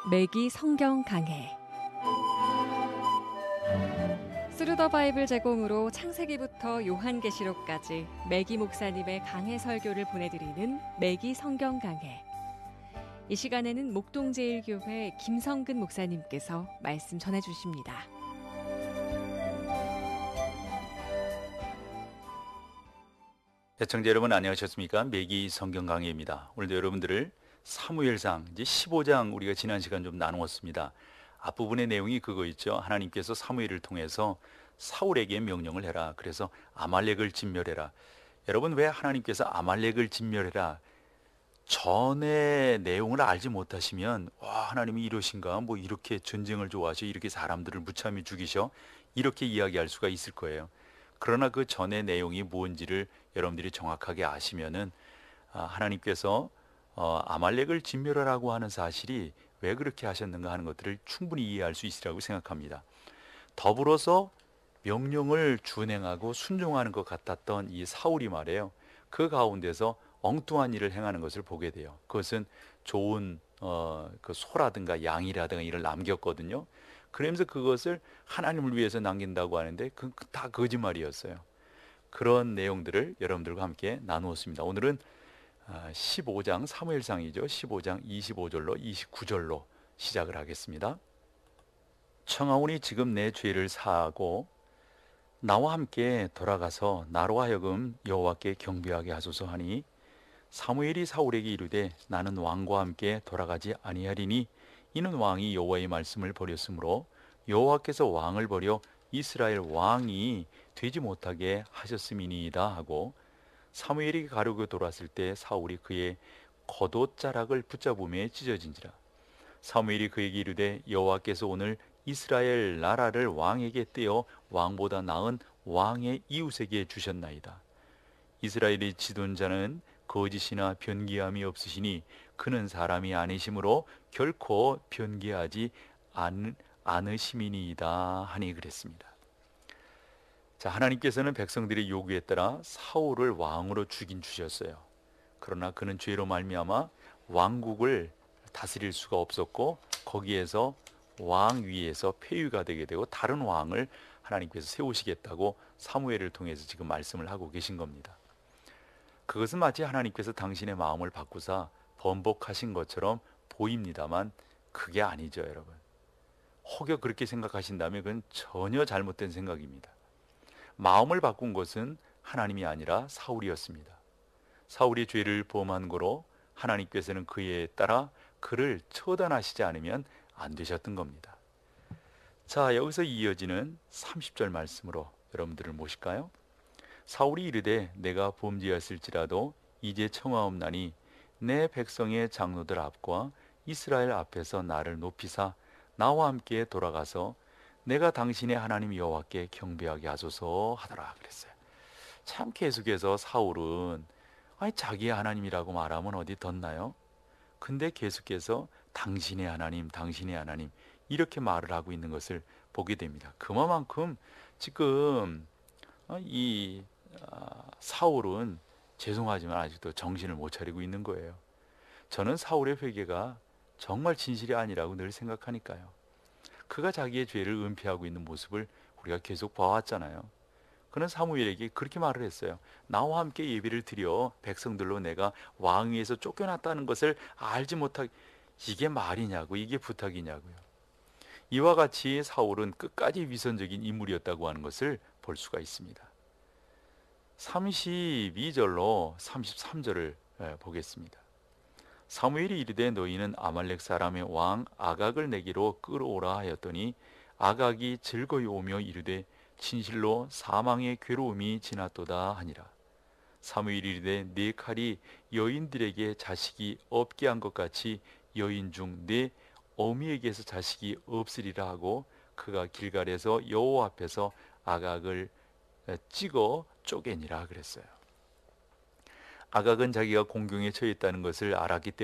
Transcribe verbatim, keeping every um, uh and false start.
매기 성경 강해. 스루더 바이블 제공으로 창세기부터 요한계시록까지 매기 목사님의 강해 설교를 보내드리는 매기 성경 강해. 이 시간에는 목동제일교회 김성근 목사님께서 말씀 전해주십니다. 시청자 여러분 안녕하셨습니까? 매기 성경 강해입니다. 오늘도 여러분들을 사무엘상 이제 십오 장 우리가 지난 시간 좀 나누었습니다. 앞부분의 내용이 그거 있죠. 하나님께서 사무엘을 통해서 사울에게 명령을 해라. 그래서 아말렉을 진멸해라. 여러분, 왜 하나님께서 아말렉을 진멸해라? 전의 내용을 알지 못하시면 와, 하나님이 이러신가? 뭐 이렇게 전쟁을 좋아하셔? 이렇게 사람들을 무참히 죽이셔? 이렇게 이야기할 수가 있을 거예요. 그러나 그 전의 내용이 뭔지를 여러분들이 정확하게 아시면은 하나님께서 어, 아말렉을 진멸하라고 하는 사실이 왜 그렇게 하셨는가 하는 것들을 충분히 이해할 수 있으리라고 생각합니다. 더불어서 명령을 준행하고 순종하는 것 같았던 이 사울이 말이에요. 그 가운데서 엉뚱한 일을 행하는 것을 보게 돼요. 그것은 좋은 어, 그 소라든가 양이라든가 이를 남겼거든요. 그러면서 그것을 하나님을 위해서 남긴다고 하는데 그 다 거짓말이었어요. 그런 내용들을 여러분들과 함께 나누었습니다. 오늘은 십오 장 사무엘상이죠. 십오 장 이십오 절로 이십구 절로 시작을 하겠습니다. 청하오니 지금 내 죄를 사하고 나와 함께 돌아가서 나로 하여금 여호와께 경배하게 하소서 하니 사무엘이 사울에게 이르되 나는 왕과 함께 돌아가지 아니하리니 이는 왕이 여호와의 말씀을 버렸으므로 여호와께서 왕을 버려 이스라엘 왕이 되지 못하게 하셨음이니이다 하고 사무엘이 가르고 돌았을 때 사울이 그의 겉옷자락을 붙잡음에 찢어진지라. 사무엘이 그에게 이르되 여호와께서 오늘 이스라엘 나라를 왕에게 떼어 왕보다 나은 왕의 이웃에게 주셨나이다. 이스라엘의 지존자는 거짓이나 변기함이 없으시니 그는 사람이 아니시므로 결코 변기하지 않, 않으심이니이다 하니 그랬습니다. 자, 하나님께서는 백성들의 요구에 따라 사울을 왕으로 죽인 주셨어요. 그러나 그는 죄로 말미암아 왕국을 다스릴 수가 없었고 거기에서 왕 위에서 폐위가 되게 되고 다른 왕을 하나님께서 세우시겠다고 사무엘을 통해서 지금 말씀을 하고 계신 겁니다. 그것은 마치 하나님께서 당신의 마음을 바꾸사 번복하신 것처럼 보입니다만 그게 아니죠, 여러분. 혹여 그렇게 생각하신다면 그건 전혀 잘못된 생각입니다. 마음을 바꾼 것은 하나님이 아니라 사울이었습니다. 사울이 죄를 범한 거로 하나님께서는 그에 따라 그를 처단하시지 않으면 안 되셨던 겁니다. 자, 여기서 이어지는 삼십 절 말씀으로 여러분들을 모실까요? 사울이 이르되 내가 범죄였을지라도 이제 청하옵나니 내 백성의 장로들 앞과 이스라엘 앞에서 나를 높이사 나와 함께 돌아가서 내가 당신의 하나님 여호와께 경배하게 하소서 하더라 그랬어요. 참 계속해서 사울은 아니 자기의 하나님이라고 말하면 어디 덧나요? 근데 계속해서 당신의 하나님, 당신의 하나님 이렇게 말을 하고 있는 것을 보게 됩니다. 그만큼 지금 이 사울은 죄송하지만 아직도 정신을 못 차리고 있는 거예요. 저는 사울의 회개가 정말 진실이 아니라고 늘 생각하니까요. 그가 자기의 죄를 은폐하고 있는 모습을 우리가 계속 봐왔잖아요. 그는 사무엘에게 그렇게 말을 했어요. 나와 함께 예배를 드려 백성들로 내가 왕위에서 쫓겨났다는 것을 알지 못하게. 이게 말이냐고, 이게 부탁이냐고요. 이와 같이 사울은 끝까지 위선적인 인물이었다고 하는 것을 볼 수가 있습니다. 삼십이 절로 삼십삼 절을 보겠습니다. 사무엘이 이르되 너희는 아말렉 사람의 왕 아각을 내게로 끌어오라 하였더니 아각이 즐거이 오며 이르되 진실로 사망의 괴로움이 지났도다 하니라. 사무엘이 이르되 네 칼이 여인들에게 자식이 없게 한 것 같이 여인 중 네 어미에게서 자식이 없으리라 하고 그가 길갈에서 여호와 앞에서 아각을 찍어 쪼개니라 그랬어요. 아각은 자기가 공경에 처했다는 것을 알았기 때문에